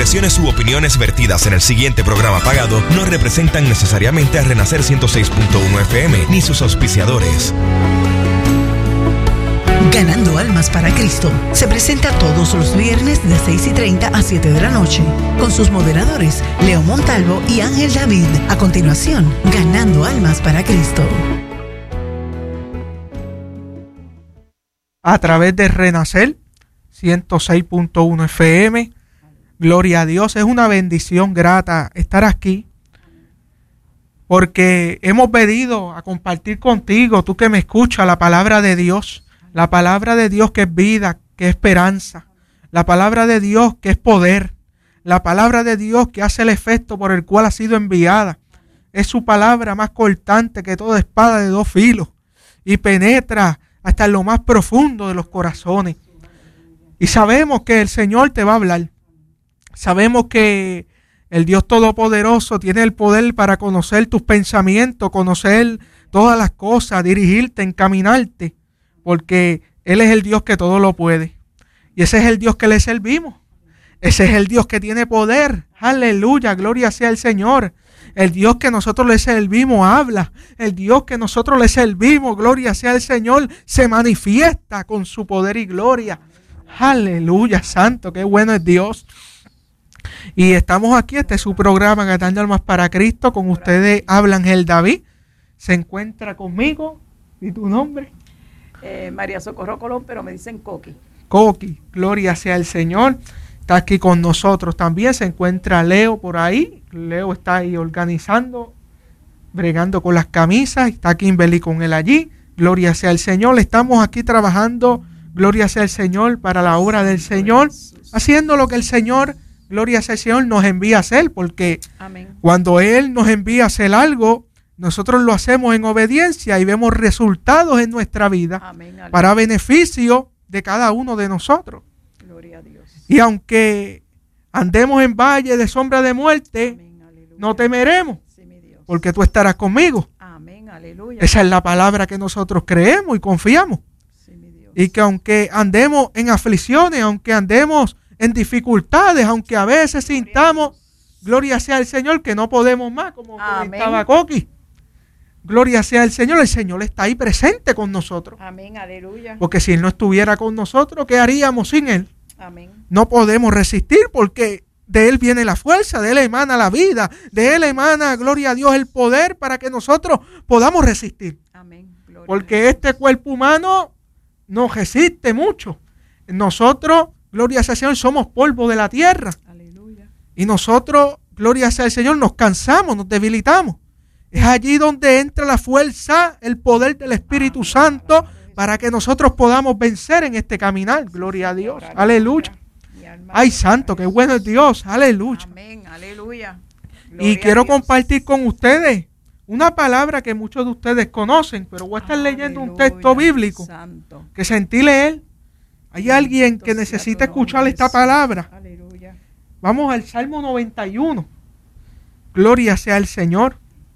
expresiones u opiniones vertidas en el siguiente programa pagado no representan necesariamente a Renacer 106.1 FM ni sus auspiciadores. Ganando Almas para Cristo se presenta todos los viernes de 6:30 a 7 de la noche con sus moderadores Leo Montalvo y Ángel David. A continuación, Ganando Almas para Cristo. A través de Renacer 106.1 FM. Gloria a Dios, es una bendición grata estar aquí porque hemos venido a compartir contigo, tú que me escuchas, la palabra de Dios. La palabra de Dios que es vida, que es esperanza. La palabra de Dios que es poder. La palabra de Dios que hace el efecto por el cual ha sido enviada. Es su palabra más cortante que toda espada de dos filos. Y penetra hasta en lo más profundo de los corazones. Y sabemos que el Señor te va a hablar. Sabemos que el Dios Todopoderoso tiene el poder para conocer tus pensamientos, conocer todas las cosas, dirigirte, encaminarte. Porque Él es el Dios que todo lo puede. Y ese es el Dios que le servimos. Ese es el Dios que tiene poder. Aleluya, gloria sea el Señor. El Dios que nosotros le servimos habla. El Dios que nosotros le servimos, gloria sea el Señor, se manifiesta con su poder y gloria. Aleluya, santo, qué bueno es Dios. Y estamos aquí, este es su programa Ganando Almas para Cristo. Con ustedes habla Ángel David. Se encuentra conmigo. ¿Y tu nombre? María Socorro Colón, pero me dicen Coqui. Coqui, gloria sea el Señor. Está aquí con nosotros también. Se encuentra Leo por ahí. Leo está ahí organizando, bregando con las camisas. Está Kimberly con él allí. Gloria sea el Señor. Estamos aquí trabajando, gloria sea el Señor, para la obra del Señor. Haciendo lo que el Señor, gloria sea el Señor, nos envía a hacer. Porque amén, cuando Él nos envía a hacer algo, nosotros lo hacemos en obediencia y vemos resultados en nuestra vida. Amén, para beneficio de cada uno de nosotros. Gloria a Dios. Y aunque andemos en valle de sombra de muerte, amén, no temeremos, sí, mi Dios, porque tú estarás conmigo. Amén, aleluya. Esa es la palabra que nosotros creemos y confiamos. Sí, mi Dios. Y que aunque andemos en aflicciones, aunque andemos en dificultades, aunque a veces sintamos, gloria sea el Señor, que no podemos más, como comentaba Coqui. Gloria sea el Señor está ahí presente con nosotros. Amén, aleluya. Porque si Él no estuviera con nosotros, ¿qué haríamos sin Él? Amén. No podemos resistir porque de Él viene la fuerza, de Él emana la vida, de Él emana, gloria a Dios, el poder para que nosotros podamos resistir. Amén. Gloria, porque este cuerpo humano no resiste mucho. Nosotros, gloria sea el Señor, somos polvo de la tierra. Aleluya. Y nosotros, gloria sea el Señor, nos cansamos, nos debilitamos. Es allí donde entra la fuerza, el poder del Espíritu Santo para que nosotros podamos vencer en este caminar. Gloria a Dios. Aleluya. Ay, santo, qué bueno es Dios. Aleluya. Amén. Aleluya. Y quiero compartir con ustedes una palabra que muchos de ustedes conocen, pero voy a estar leyendo un texto bíblico que sentí leer. Hay alguien que necesita escuchar esta palabra. Aleluya. Vamos al Salmo 91. Gloria sea el Señor.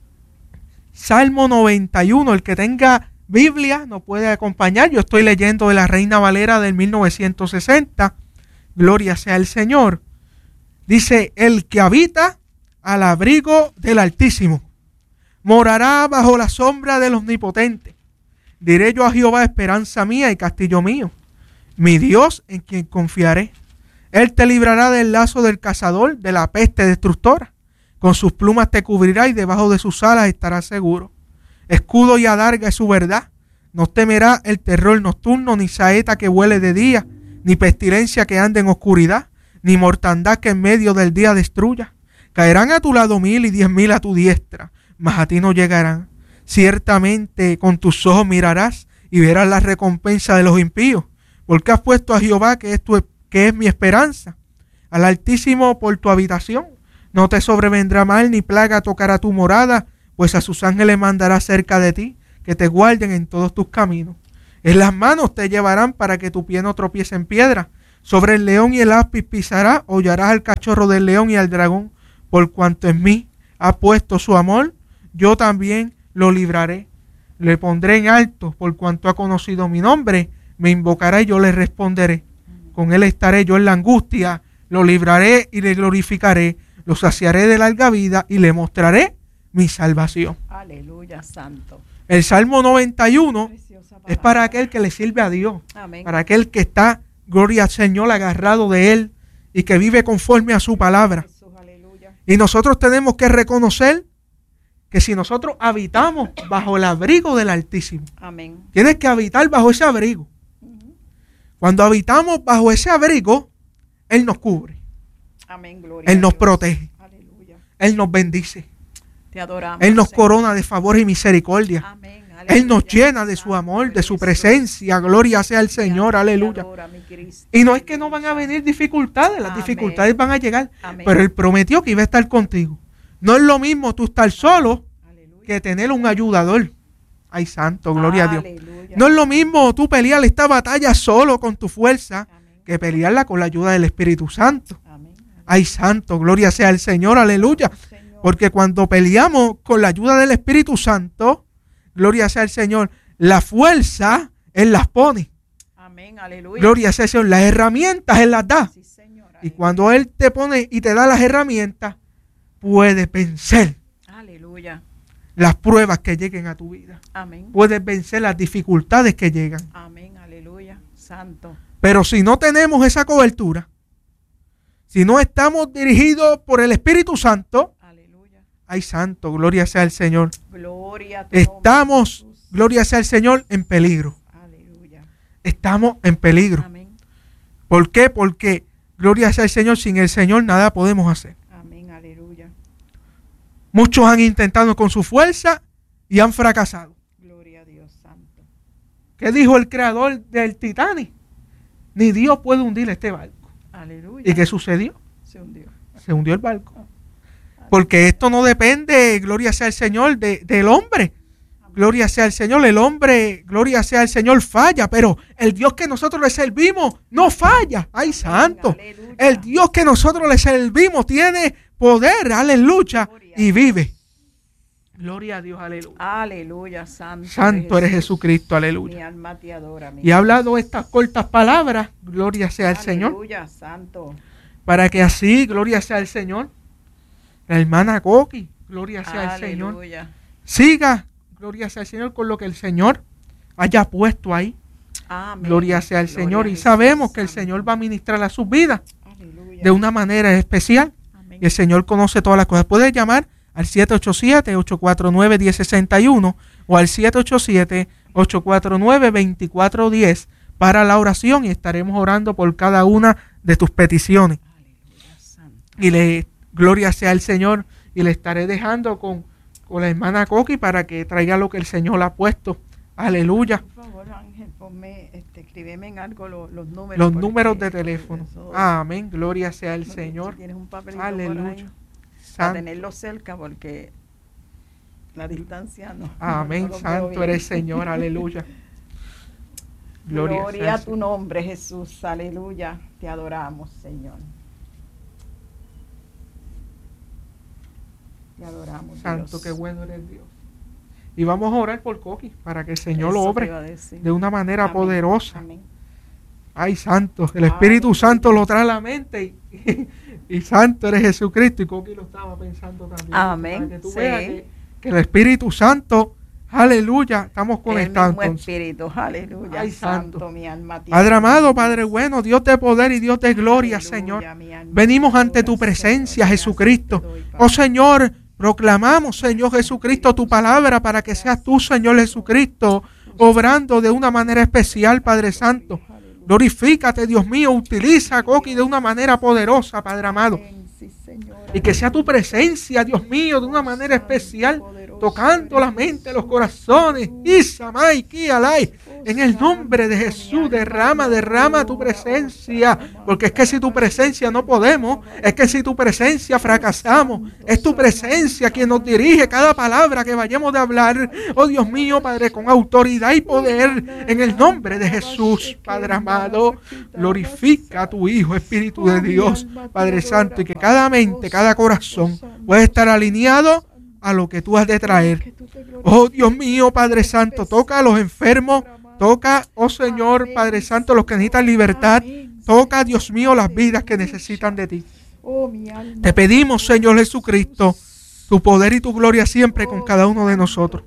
Salmo 91, el que tenga Biblia nos puede acompañar. Yo estoy leyendo de la Reina Valera del 1960. Gloria sea el Señor. Dice, el que habita al abrigo del Altísimo morará bajo la sombra del Omnipotente. Diré yo a Jehová, esperanza mía y castillo mío, mi Dios en quien confiaré. Él te librará del lazo del cazador, de la peste destructora. Con sus plumas te cubrirá y debajo de sus alas estarás seguro. Escudo y adarga es su verdad. No temerá el terror nocturno, ni saeta que vuele de día, ni pestilencia que ande en oscuridad, ni mortandad que en medio del día destruya. Caerán a tu lado 1000 y 10.000 a tu diestra, mas a ti no llegarán. Ciertamente con tus ojos mirarás y verás la recompensa de los impíos, porque has puesto a Jehová, que es mi esperanza, al Altísimo por tu habitación. No te sobrevendrá mal ni plaga tocará tu morada, pues a sus ángeles mandará cerca de ti, que te guarden en todos tus caminos. En las manos te llevarán para que tu pie no tropiece en piedra. Sobre el león y el áspid pisarás, hollarás al cachorro del león y al dragón. Por cuanto en mí ha puesto su amor, yo también lo libraré. Le pondré en alto, por cuanto ha conocido mi nombre. Me invocará y yo le responderé. Con él estaré yo en la angustia, lo libraré y le glorificaré, lo saciaré de larga vida y le mostraré mi salvación. Aleluya, santo. El Salmo 91 Preciosa es palabra. para aquel que le sirve a Dios, Amén. para aquel que está, gloria al Señor, agarrado de Él y que vive conforme a su palabra. Jesús, aleluya. Y nosotros tenemos que reconocer que si nosotros habitamos bajo el abrigo del Altísimo, Amén. tienes que habitar bajo ese abrigo. Cuando habitamos bajo ese abrigo, Él nos cubre, Amén, gloria Él a nos Dios. protege, Aleluya. Él nos bendice, Te adoramos. Él nos Señor. corona de favor y misericordia. Amén. Él nos Aleluya. llena de su Santo amor, de eres su Jesús. presencia. Gloria sea al Señor, Te aleluya. adora, mi Cristo. Y no es que no van a venir dificultades, las Amén. dificultades van a llegar, Amén. pero Él prometió que iba a estar contigo. No es lo mismo tú estar solo Aleluya. que tener un ayudador. Ay, santo, gloria a Dios. Aleluya. No es lo mismo tú pelear esta batalla solo con tu fuerza Amén. que pelearla con la ayuda del Espíritu Santo. Amén. Ay, santo, gloria sea al Señor, aleluya. Señor. Porque cuando peleamos con la ayuda del Espíritu Santo, gloria sea al Señor, la fuerza Él las pone. Amén. Aleluya. Gloria sea al Señor, las herramientas Él las da. Sí, Señor. Y Aleluya. cuando Él te pone y te da las herramientas, puedes vencer Aleluya. las pruebas que lleguen a tu vida. Amén. Puedes vencer las dificultades que llegan. Amén. Aleluya. Santo. Pero si no tenemos esa cobertura, si no estamos dirigidos por el Espíritu Santo, Aleluya. ay, santo, gloria sea al Señor. Gloria a tu nombre, Estamos, Jesús. gloria sea al Señor, en peligro. Aleluya. Estamos en peligro. Amén. ¿Por qué? Porque, gloria sea al Señor, sin el Señor nada podemos hacer. Amén. Aleluya. Muchos han intentado con su fuerza y han fracasado. Gloria a Dios santo. ¿Qué dijo el creador del Titanic? Ni Dios puede hundir este barco. Aleluya. ¿Y qué sucedió? Se hundió. Se hundió el barco. Porque esto no depende, gloria sea al Señor, del hombre. Gloria sea al Señor, el hombre, gloria sea al Señor, falla, pero el Dios que nosotros le servimos no falla. ¡Ay, santo! Aleluya. El Dios que nosotros le servimos tiene poder, aleluya, y vive. Gloria a Dios, aleluya. Aleluya, santo. Santo eres Jesús. Jesucristo, Mi aleluya. alma te adora. mi Y ha hablado estas cortas palabras, gloria sea al Señor, Aleluya, santo. para que así, gloria sea al Señor, la hermana Coqui, gloria sea al Señor, Aleluya. siga, gloria sea al Señor, con lo que el Señor haya puesto ahí. Amén. Gloria sea al Gloria Señor. a Y Jesús. sabemos que el Amén. Señor va a ministrar a sus vidas Aleluya. de una manera especial. Amén. Y el Señor conoce todas las cosas. Puedes llamar al 787-849-1061 o al 787-849-2410 para la oración y estaremos orando por cada una de tus peticiones. Aleluya, santo. Y gloria sea al Señor y le estaré dejando con la hermana Coqui para que traiga lo que el Señor ha puesto. Aleluya. Por favor, Ángel, ponme, escríbeme en algo los números. Los porque números de teléfono. eso- Amén. Gloria sea al no, Señor. Si tienes un papelito por Aleluya. ahí, para Santo. tenerlo cerca porque la distancia no. Amén. no lo veo Santo bien. eres Señor. Aleluya. Gloria, sea a al tu nombre, Jesús. Aleluya. Te adoramos, Señor. Te adoramos, Santo, Dios. qué bueno eres Dios. Y vamos a orar por Coqui para que el Señor lo Eso te obre iba a decir. de una manera Amén, poderosa. amén. Ay, santo, el Espíritu Aleluya. Santo lo trae a la mente y santo eres Jesucristo. Y Coqui lo estaba pensando también. Amén, Para que tú sí. veas que el Espíritu Santo, aleluya, estamos El conectados. mismo entonces. Espíritu, aleluya. Ay, santo. santo. Mi alma te Padre adora. amado, Padre bueno, Dios de poder y Dios de gloria, Aleluya, Señor. mi alma Venimos te ante adora, tu presencia, Señor. Jesucristo. Gracias te doy, Oh Padre. Señor, proclamamos, Señor Jesucristo, tu palabra para que seas tú, Señor Jesucristo, obrando de una manera especial, Padre Santo. Glorifícate, Dios mío, utiliza a Coqui de una manera poderosa, Padre amado. Amén, sí, Señor. Y que sea tu presencia, Dios mío, de una manera especial, tocando la mente, los corazones. Isamay, Kialay. En el nombre de Jesús, derrama tu presencia. Porque es que si tu presencia no podemos, es que si tu presencia fracasamos. Es tu presencia quien nos dirige cada palabra que vayamos de hablar. Oh Dios mío, Padre, con autoridad y poder. En el nombre de Jesús, Padre amado, glorifica a tu Hijo, Espíritu de Dios, Padre Santo. Y que cada mente, cada corazón pueda estar alineado a lo que tú has de traer. Oh Dios mío, Padre Santo, toca a los enfermos, toca, oh Señor, Padre Santo, los que necesitan libertad, Toca, Dios mío, las vidas que necesitan de ti. Oh, mi alma. Te pedimos, Señor Jesucristo, tu poder y tu gloria siempre con cada uno de nosotros.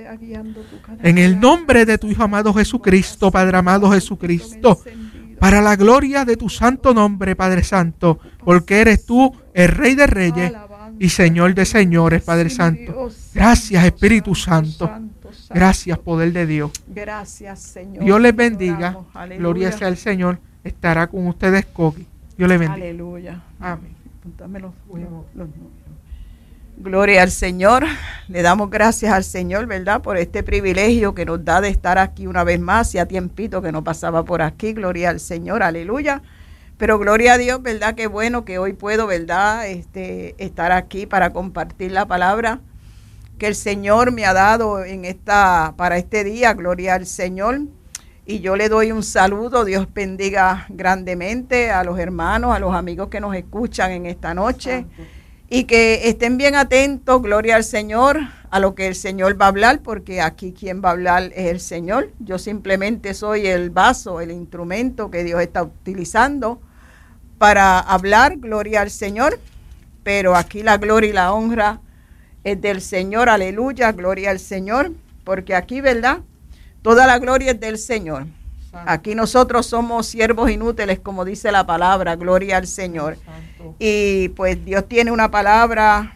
En el nombre de tu Hijo amado Jesucristo, Padre amado Jesucristo, para la gloria de tu santo nombre, Padre Santo, porque eres tú el Rey de Reyes y Señor de Señores, Padre Santo. Gracias, Espíritu Santo. Gracias, poder de Dios. Gracias, Señor. Dios les bendiga. Gloria sea al Señor. Estará con ustedes, Coqui. Dios les bendiga. Aleluya. Amén. Apúntame los números. Gloria al Señor. Le damos gracias al Señor, ¿verdad? Por este privilegio que nos da de estar aquí una vez más. Hacía tiempito que no pasaba por aquí. Gloria al Señor. Aleluya. Pero gloria a Dios, ¿verdad? Qué bueno que hoy puedo, ¿verdad? Estar aquí para compartir la palabra que el Señor me ha dado para este día. Gloria al Señor. Y yo le doy un saludo. Dios bendiga grandemente a los hermanos, a los amigos que nos escuchan en esta noche. Y que estén bien atentos, gloria al Señor, a lo que el Señor va a hablar, porque aquí quien va a hablar es el Señor. Yo simplemente soy el vaso, el instrumento que Dios está utilizando para hablar, gloria al Señor. Pero aquí la gloria y la honra es del Señor, aleluya, gloria al Señor, porque aquí, ¿verdad? Toda la gloria es del Señor. Aquí nosotros somos siervos inútiles, como dice la palabra, gloria al Señor. Y pues Dios tiene una palabra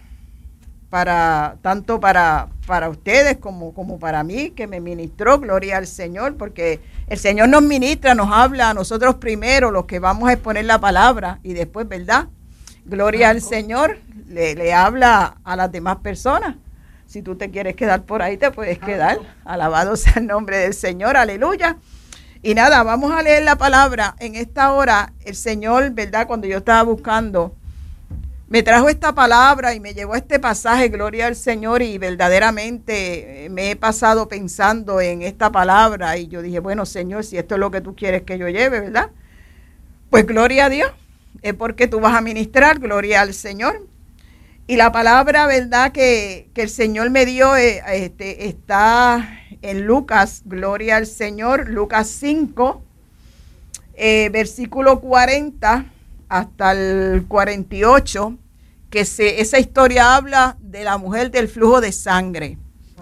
tanto para ustedes como para mí, que me ministró, gloria al Señor, porque el Señor nos ministra, nos habla a nosotros primero, los que vamos a exponer la palabra, y después, ¿verdad? Gloria al Señor, le habla a las demás personas. Si tú te quieres quedar por ahí, te puedes quedar. Alabado sea el nombre del Señor, aleluya. Y nada, vamos a leer la palabra. En esta hora, el Señor, ¿verdad? Cuando yo estaba buscando, me trajo esta palabra y me llevó a este pasaje, gloria al Señor, y verdaderamente me he pasado pensando en esta palabra, y yo dije, bueno, Señor, si esto es lo que tú quieres que yo lleve, ¿verdad? Pues gloria a Dios, es porque tú vas a ministrar, gloria al Señor. Y la palabra, ¿verdad?, que el Señor me dio está en Lucas, gloria al Señor, Lucas 5, versículo 40 hasta el 48, que esa historia habla de la mujer del flujo de sangre.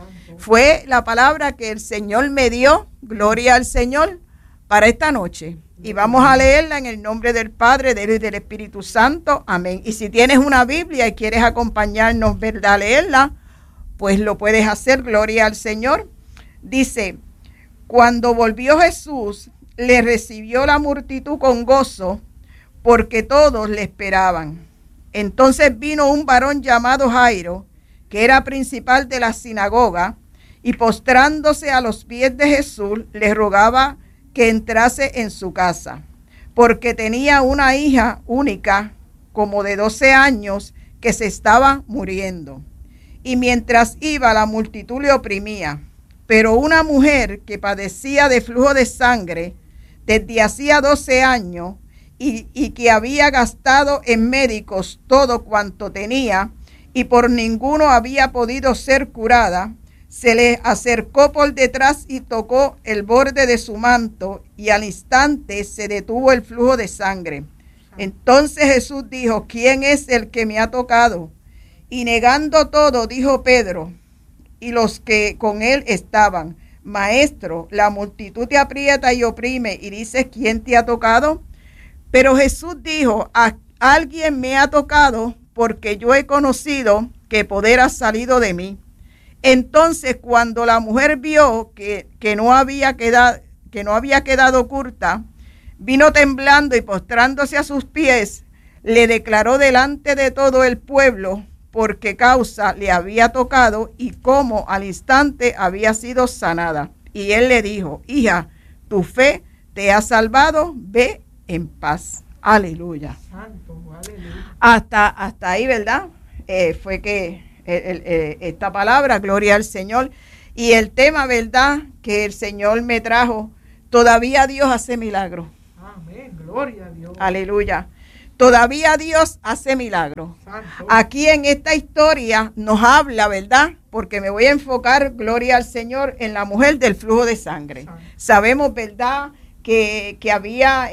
Fue la palabra que el Señor me dio, gloria al Señor, para esta noche. Y vamos a leerla en el nombre del Padre, del Hijo y del Espíritu Santo. Amén. Y si tienes una Biblia y quieres acompañarnos, ¿verdad?, a leerla, pues lo puedes hacer, gloria al Señor. Dice, cuando volvió Jesús, le recibió la multitud con gozo, porque todos le esperaban. Entonces vino un varón llamado Jairo, que era principal de la sinagoga, y postrándose a los pies de Jesús, le rogaba que entrase en su casa, porque tenía una hija única, como de 12 años, que se estaba muriendo. Y mientras iba, la multitud le oprimía. Pero una mujer que padecía de flujo de sangre desde hacía 12 años y que había gastado en médicos todo cuanto tenía y por ninguno había podido ser curada, se le acercó por detrás y tocó el borde de su manto, y al instante se detuvo el flujo de sangre. Entonces Jesús dijo, ¿quién es el que me ha tocado? Y negando todo, dijo Pedro y los que con él estaban, Maestro, la multitud te aprieta y oprime, y dices, ¿quién te ha tocado? Pero Jesús dijo, alguien me ha tocado, porque yo he conocido que poder ha salido de mí. Entonces, cuando la mujer vio que no había quedado curta, vino temblando y postrándose a sus pies, le declaró delante de todo el pueblo por qué causa le había tocado y cómo al instante había sido sanada. Y él le dijo, hija, tu fe te ha salvado, ve en paz. Aleluya. Santo, aleluya. Hasta ahí, ¿verdad? Fue que esta palabra, gloria al Señor, y el tema, ¿verdad?, que el Señor me trajo, todavía Dios hace milagros. Amén, gloria a Dios. Aleluya. Todavía Dios hace milagros. Santo. Aquí en esta historia nos habla, ¿verdad?, porque me voy a enfocar, gloria al Señor, en la mujer del flujo de sangre. Santo. Sabemos, ¿verdad?, que había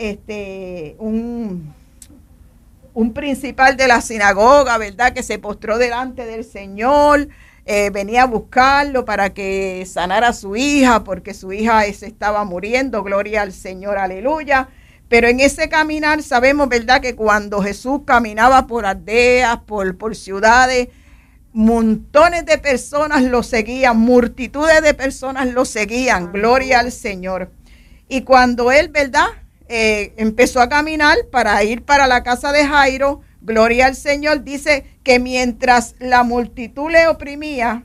un principal de la sinagoga, ¿verdad?, que se postró delante del Señor, venía a buscarlo para que sanara a su hija, porque su hija se estaba muriendo, gloria al Señor, aleluya. Pero en ese caminar sabemos, ¿verdad?, que cuando Jesús caminaba por aldeas, por ciudades, montones de personas lo seguían, multitudes de personas lo seguían, gloria al Señor. Y cuando él, ¿verdad?, empezó a caminar para ir para la casa de Jairo, gloria al Señor, dice que mientras la multitud le oprimía,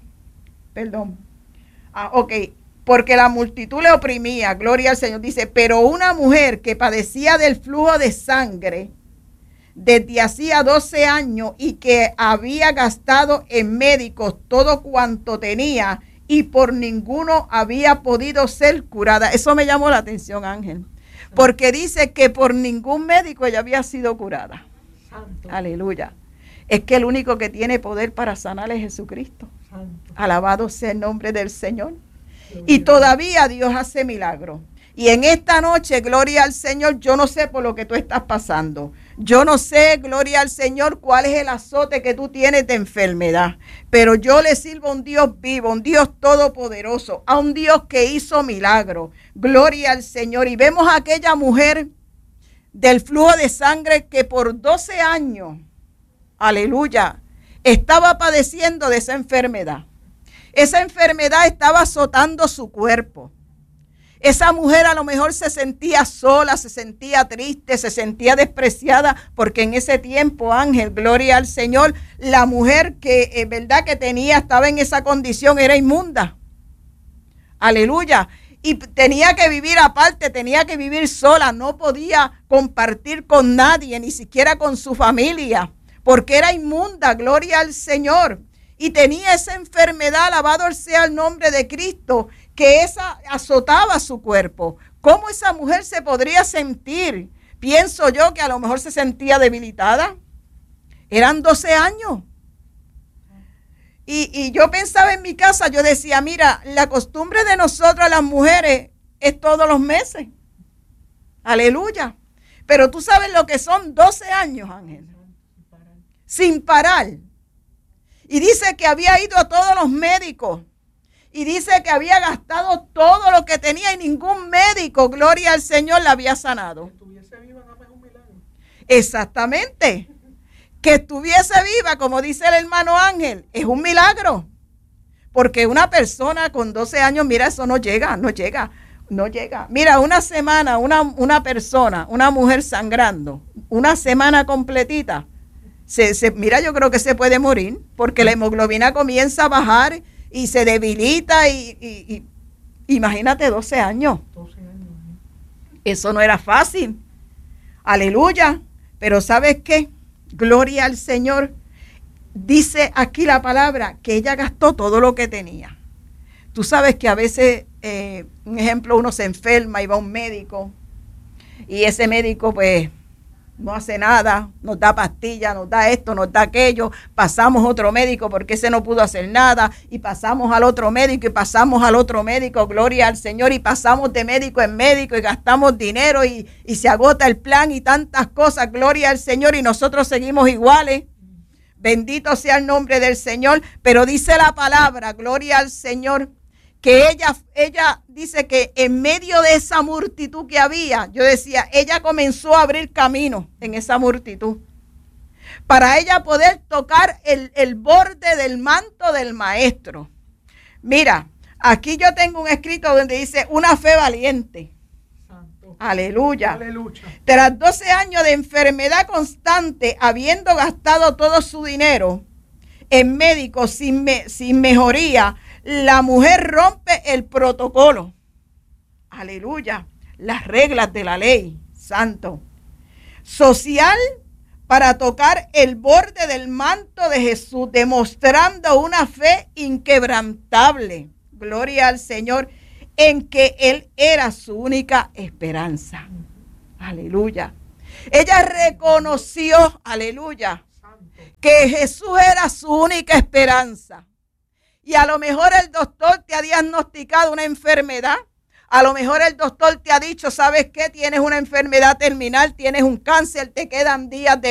porque la multitud le oprimía, gloria al Señor, dice, pero una mujer que padecía del flujo de sangre desde hacía 12 años y que había gastado en médicos todo cuanto tenía y por ninguno había podido ser curada. Eso me llamó la atención, Ángel, porque dice que por ningún médico ella había sido curada. Santo. Aleluya. Es que el único que tiene poder para sanar es Jesucristo. Santo. Alabado sea el nombre del Señor. Y todavía Dios hace milagros. Y en esta noche, gloria al Señor, yo no sé por lo que tú estás pasando. Yo no sé, gloria al Señor, cuál es el azote que tú tienes de enfermedad. Pero yo le sirvo a un Dios vivo, un Dios todopoderoso, a un Dios que hizo milagros. Gloria al Señor. Y vemos a aquella mujer del flujo de sangre que por 12 años, aleluya, estaba padeciendo de esa enfermedad. Esa enfermedad estaba azotando su cuerpo. Esa mujer a lo mejor se sentía sola, se sentía triste, se sentía despreciada, porque en ese tiempo, Ángel, gloria al Señor, la mujer que verdad que estaba en esa condición, era inmunda. Aleluya. Y tenía que vivir aparte, tenía que vivir sola, no podía compartir con nadie, ni siquiera con su familia, porque era inmunda, gloria al Señor. Y tenía esa enfermedad, alabado sea el nombre de Cristo, que esa azotaba su cuerpo. ¿Cómo esa mujer se podría sentir? Pienso yo que a lo mejor se sentía debilitada. Eran 12 años. Y yo pensaba en mi casa, yo decía, mira, la costumbre de nosotras las mujeres es todos los meses. Aleluya. Pero tú sabes lo que son 12 años, Ángel. Sin parar. Y dice que había ido a todos los médicos. Y dice que había gastado todo lo que tenía y ningún médico, gloria al Señor, la había sanado. Que estuviese viva, no es un milagro. Exactamente. Que estuviese viva, como dice el hermano Ángel, es un milagro. Porque una persona con 12 años, mira, eso no llega. Mira, una semana, una persona, una mujer sangrando, una semana completita, mira, yo creo que se puede morir, porque la hemoglobina comienza a bajar y se debilita y imagínate 12 años. Eso no era fácil. Aleluya. Pero ¿sabes qué? Gloria al Señor. Dice aquí la palabra que ella gastó todo lo que tenía. Tú sabes que a veces, un ejemplo, uno se enferma y va a un médico y ese médico pues no hace nada, nos da pastillas, nos da esto, nos da aquello, pasamos a otro médico porque ese no pudo hacer nada y pasamos al otro médico y pasamos al otro médico, gloria al Señor, y pasamos de médico en médico y gastamos dinero y se agota el plan y tantas cosas, gloria al Señor, y nosotros seguimos iguales. Bendito sea el nombre del Señor, pero dice la palabra, gloria al Señor, que ella dice que en medio de esa multitud que había, yo decía, ella comenzó a abrir camino en esa multitud para ella poder tocar el borde del manto del maestro. Mira, aquí yo tengo un escrito donde dice una fe valiente. Santo. Aleluya. Aleluya. Tras 12 años de enfermedad constante, habiendo gastado todo su dinero en médicos sin mejoría, la mujer rompe el protocolo. Aleluya. Las reglas de la ley. Santo. Social para tocar el borde del manto de Jesús, demostrando una fe inquebrantable. Gloria al Señor, en que Él era su única esperanza. Aleluya. Ella reconoció, aleluya, que Jesús era su única esperanza. Y a lo mejor el doctor te ha diagnosticado una enfermedad. A lo mejor el doctor te ha dicho, ¿sabes qué? Tienes una enfermedad terminal, tienes un cáncer, te quedan días de